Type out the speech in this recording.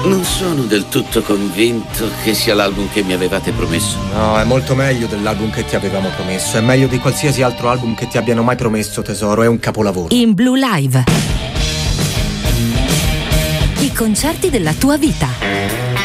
Non sono del tutto convinto che sia l'album che mi avevate promesso. No, è molto meglio dell'album che ti avevamo promesso. È meglio di qualsiasi altro album che ti abbiano mai promesso, tesoro. È un capolavoro. In Blue Live. I concerti della tua vita.